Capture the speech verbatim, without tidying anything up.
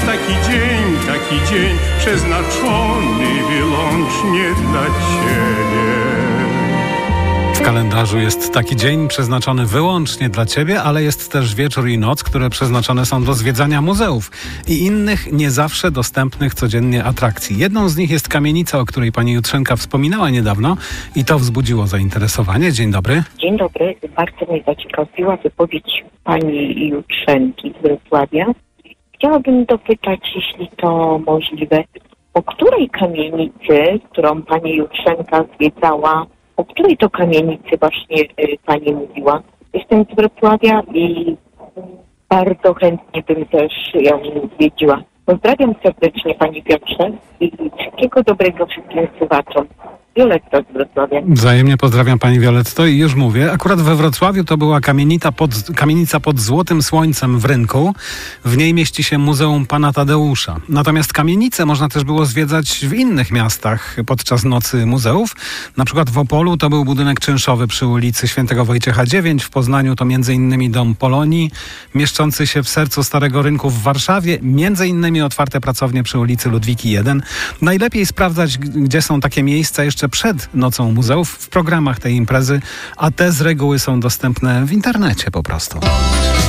taki dzień, taki dzień przeznaczony wyłącznie dla Ciebie. W kalendarzu jest taki dzień przeznaczony wyłącznie dla Ciebie, ale jest też wieczór i noc, które przeznaczone są do zwiedzania muzeów i innych nie zawsze dostępnych codziennie atrakcji. Jedną z nich jest kamienica, o której pani Jutrzenka wspominała niedawno i to wzbudziło zainteresowanie. Dzień dobry. Dzień dobry. Bardzo mnie zaciekawiła wypowiedź pani Jutrzenki z Wrocławia. Chciałabym dopytać, jeśli to możliwe, o której kamienicy, którą pani Jutrzenka zwiedzała, o której to kamienicy właśnie y, pani mówiła? Jestem z Wrocławia i bardzo chętnie bym też ją zwiedziła. Pozdrawiam serdecznie pani Piotrze i wszystkiego dobrego wszystkim słuchaczom. Violetta z Wrocławia. Wzajemnie pozdrawiam pani Violetto i już mówię. Akurat we Wrocławiu to była kamienica pod, kamienica pod Złotym Słońcem w Rynku. W niej mieści się Muzeum Pana Tadeusza. Natomiast kamienice można też było zwiedzać w innych miastach podczas Nocy Muzeów. Na przykład w Opolu to był budynek czynszowy przy ulicy Świętego Wojciecha dziewięć. W Poznaniu to między innymi Dom Polonii, mieszczący się w sercu Starego Rynku w Warszawie. Między innymi otwarte pracownie przy ulicy Ludwiki jeden. Najlepiej sprawdzać, gdzie są takie miejsca jeszcze przed Nocą Muzeów w programach tej imprezy, a te z reguły są dostępne w internecie po prostu.